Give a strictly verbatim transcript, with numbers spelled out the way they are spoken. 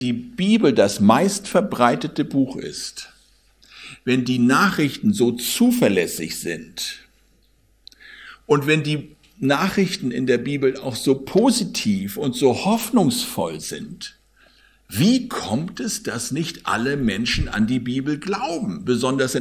die Bibel das meistverbreitete Buch ist, wenn die Nachrichten so zuverlässig sind und wenn die Nachrichten in der Bibel auch so positiv und so hoffnungsvoll sind, wie kommt es, dass nicht alle Menschen an die Bibel glauben, besonders in